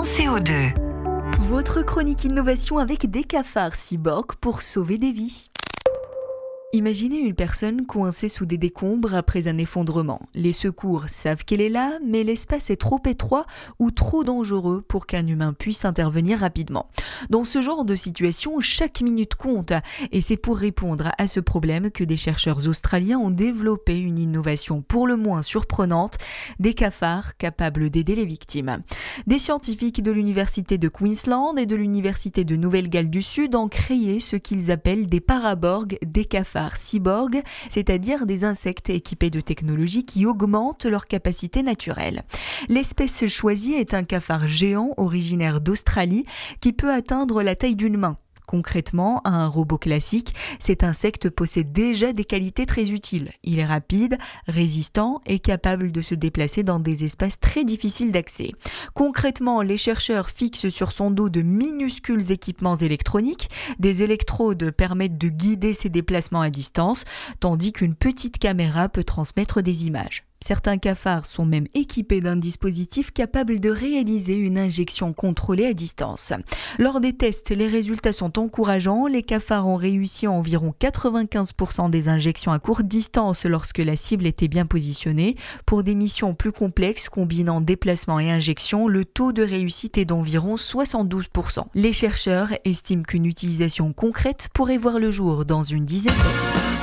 CO2. Votre chronique innovation avec des cafards cyborgs pour sauver des vies. Imaginez une personne coincée sous des décombres après un effondrement. Les secours savent qu'elle est là, mais l'espace est trop étroit ou trop dangereux pour qu'un humain puisse intervenir rapidement. Dans ce genre de situation, chaque minute compte et c'est pour répondre à ce problème que des chercheurs australiens ont développé une innovation pour le moins surprenante, des cafards capables d'aider les victimes. Des scientifiques de l'université de Queensland et de l'université de Nouvelle-Galles du Sud ont créé ce qu'ils appellent des paraborgs, des cafards cyborgs, c'est-à-dire des insectes équipés de technologies qui augmentent leur capacité naturelle. L'espèce choisie est un cafard géant originaire d'Australie qui peut atteindre la taille d'une main. Concrètement, un robot classique, cet insecte possède déjà des qualités très utiles. Il est rapide, résistant et capable de se déplacer dans des espaces très difficiles d'accès. Concrètement, les chercheurs fixent sur son dos de minuscules équipements électroniques. Des électrodes permettent de guider ses déplacements à distance, tandis qu'une petite caméra peut transmettre des images. Certains cafards sont même équipés d'un dispositif capable de réaliser une injection contrôlée à distance. Lors des tests, les résultats sont encourageants. Les cafards ont réussi environ 95% des injections à courte distance lorsque la cible était bien positionnée. Pour des missions plus complexes combinant déplacement et injection, le taux de réussite est d'environ 72%. Les chercheurs estiment qu'une utilisation concrète pourrait voir le jour dans une dizaine d'années.